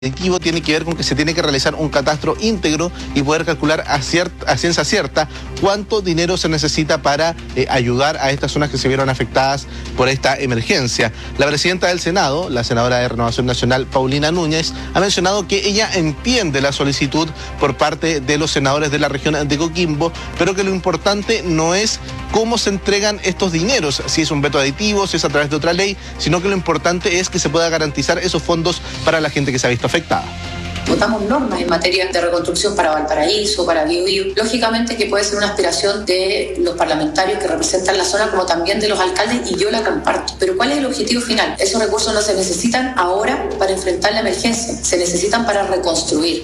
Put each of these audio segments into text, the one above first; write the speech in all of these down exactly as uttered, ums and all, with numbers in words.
objetivo tiene que ver con que se tiene que realizar un catastro íntegro y poder calcular a, cier- a ciencia cierta cuánto dinero se necesita para eh, ayudar a estas zonas que se vieron afectadas por esta emergencia. La presidenta del Senado, la senadora de Renovación Nacional, Paulina Núñez, ha mencionado que ella entiende la solicitud por parte de los senadores de la región de Coquimbo, pero que lo importante no es cómo se entregan estos dineros, si es un veto aditivo, si es a través de otra ley, sino que lo importante es que se pueda garantizar esos fondos para la gente que se ha visto afectada. Votamos normas en materia de reconstrucción para Valparaíso, para Biobío. Lógicamente que puede ser una aspiración de los parlamentarios que representan la zona, como también de los alcaldes, y yo la comparto. Pero ¿cuál es el objetivo final? Esos recursos no se necesitan ahora para enfrentar la emergencia, se necesitan para reconstruir.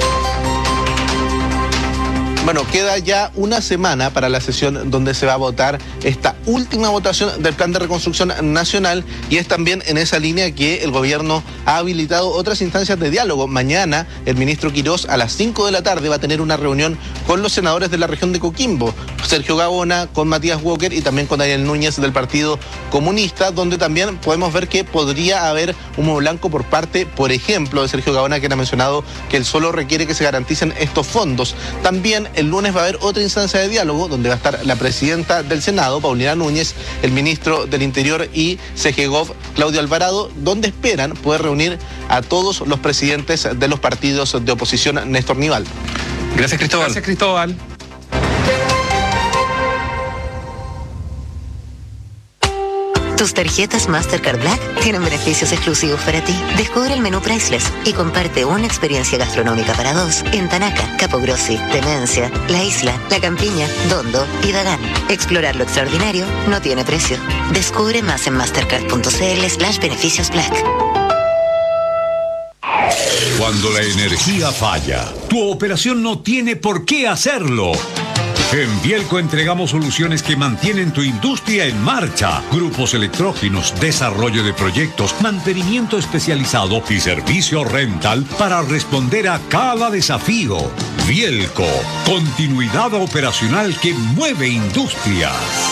Bueno, queda ya una semana para la sesión donde se va a votar esta última votación del Plan de Reconstrucción Nacional, y es también en esa línea que el gobierno ha habilitado otras instancias de diálogo. Mañana el ministro Quirós a las cinco de la tarde va a tener una reunión con los senadores de la región de Coquimbo, Sergio Gaona, con Matías Walker y también con Daniel Núñez del Partido Comunista, donde también podemos ver que podría haber humo blanco por parte, por ejemplo, de Sergio Gaona, quien ha mencionado que él solo requiere que se garanticen estos fondos. También el lunes va a haber otra instancia de diálogo donde va a estar la presidenta del Senado, Paulina Núñez, el ministro del Interior y CEGEGOV, Claudio Alvarado, donde esperan poder reunir a todos los presidentes de los partidos de oposición. Néstor Nival. Gracias, Cristóbal. Gracias, Cristóbal. Tus tarjetas Mastercard Black tienen beneficios exclusivos para ti. Descubre el menú Priceless y comparte una experiencia gastronómica para dos en Tanaca, Capogrossi, Temencia, La Isla, La Campiña, Dondo y Dagán. Explorar lo extraordinario no tiene precio. Descubre más en mastercard.cl slash beneficios Black. Cuando la energía falla, tu operación no tiene por qué hacerlo. En Bielco entregamos soluciones que mantienen tu industria en marcha. Grupos electrógenos, desarrollo de proyectos, mantenimiento especializado y servicio rental para responder a cada desafío. Bielco, continuidad operacional que mueve industrias.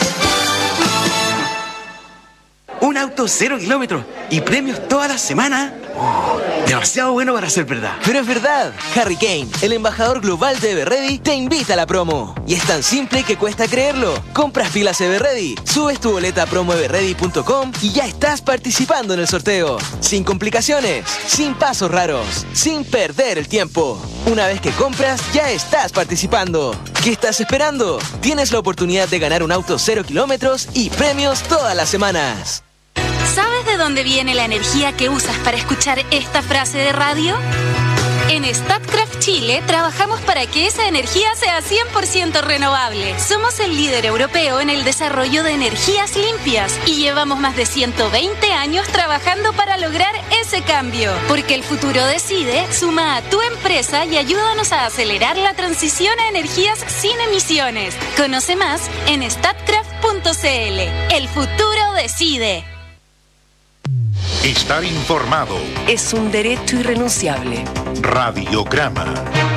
Un auto cero kilómetros y premios toda la semana. Oh, demasiado bueno para ser verdad. Pero es verdad. Harry Kane, el embajador global de Everready, te invita a la promo. Y es tan simple que cuesta creerlo. Compras pilas Everready, subes tu boleta a promo everready punto com y ya estás participando en el sorteo. Sin complicaciones, sin pasos raros, sin perder el tiempo. Una vez que compras, ya estás participando. ¿Qué estás esperando? Tienes la oportunidad de ganar un auto cero kilómetros y premios todas las semanas. ¿Sabes de dónde viene la energía que usas para escuchar esta frase de radio? En Statkraft Chile trabajamos para que esa energía sea cien por ciento renovable. Somos el líder europeo en el desarrollo de energías limpias y llevamos más de ciento veinte años trabajando para lograr ese cambio. Porque el futuro decide, suma a tu empresa y ayúdanos a acelerar la transición a energías sin emisiones. Conoce más en statkraft punto cl. El futuro decide. Estar informado es un derecho irrenunciable. Radiograma.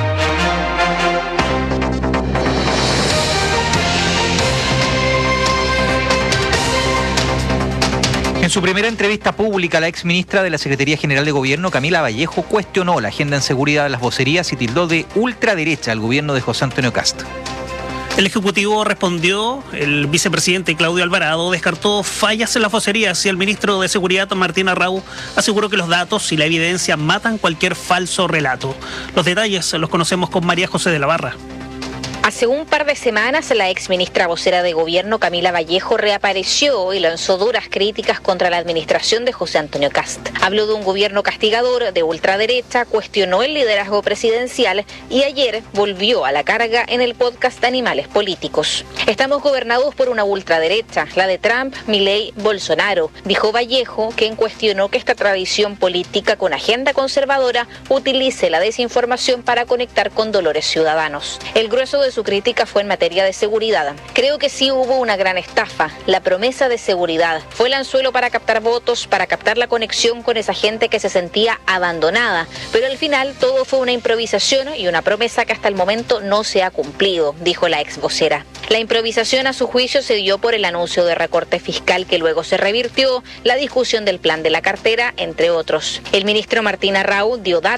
En su primera entrevista pública, la exministra de la Secretaría General de Gobierno, Camila Vallejo, cuestionó la agenda en seguridad de las vocerías y tildó de ultraderecha al gobierno de José Antonio Kast. El Ejecutivo respondió, el vicepresidente Claudio Alvarado descartó fallas en las vocerías y el ministro de Seguridad, Martín Arrau, aseguró que los datos y la evidencia matan cualquier falso relato. Los detalles los conocemos con María José de la Barra. Hace un par de semanas, la exministra vocera de Gobierno, Camila Vallejo, reapareció y lanzó duras críticas contra la administración de José Antonio Kast. Habló de un gobierno castigador, de ultraderecha, cuestionó el liderazgo presidencial y ayer volvió a la carga en el podcast Animales Políticos. Estamos gobernados por una ultraderecha, la de Trump, Milei, Bolsonaro, dijo Vallejo, quien cuestionó que esta tradición política con agenda conservadora utilice la desinformación para conectar con dolores ciudadanos. El grueso de su crítica fue en materia de seguridad. Creo que sí hubo una gran estafa. La promesa de seguridad fue el anzuelo para captar votos, para captar la conexión con esa gente que se sentía abandonada. Pero al final todo fue una improvisación y una promesa que hasta el momento no se ha cumplido, dijo la ex vocera. La improvisación a su juicio se dio por el anuncio de recorte fiscal que luego se revirtió, la discusión del plan de la cartera, entre otros. El ministro Martín Arrau dio datos